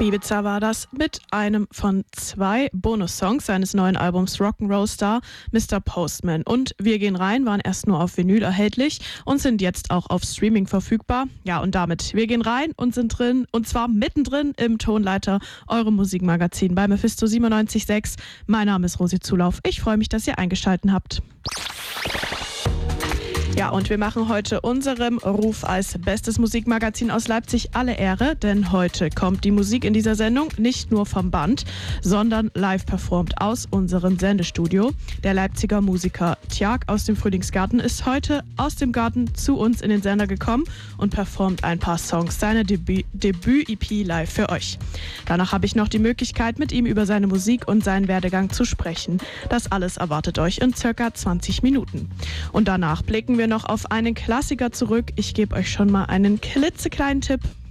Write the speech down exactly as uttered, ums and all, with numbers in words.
Ibiza war das mit einem von zwei Bonussongs seines neuen Albums Rock'n'Roll Star, Mister Postman. Und Wir gehen rein waren erst nur auf Vinyl erhältlich und sind jetzt auch auf Streaming verfügbar. Ja, und damit, wir gehen rein und sind drin, und zwar mittendrin im Tonleiter, eurem Musikmagazin bei Mephisto siebenundneunzig Komma sechs. Mein Name ist Rosi Zulauf. Ich freue mich, dass ihr eingeschaltet habt. Ja, und wir machen heute unserem Ruf als bestes Musikmagazin aus Leipzig alle Ehre, denn heute kommt die Musik in dieser Sendung nicht nur vom Band, sondern live performt aus unserem Sendestudio. Der Leipziger Musiker Tjag aus dem Frühlingsgarten ist heute aus dem Garten zu uns in den Sender gekommen und performt ein paar Songs seiner Debü- Debüt-E P live für euch. Danach habe ich noch die Möglichkeit, mit ihm über seine Musik und seinen Werdegang zu sprechen. Das alles erwartet euch in circa zwanzig Minuten. Und danach blicken wir noch auf einen Klassiker zurück. Ich gebe euch schon mal einen klitzekleinen Tipp.